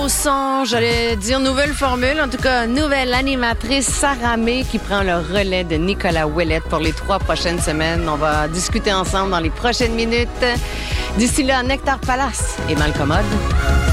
au son, j'allais dire nouvelle formule, en tout cas nouvelle animatrice Sarah May qui prend le relais de Nicolas Ouellette pour les 3 prochaines semaines. On va discuter ensemble dans les prochaines minutes. D'ici là, Nectar Palace et Malcommode.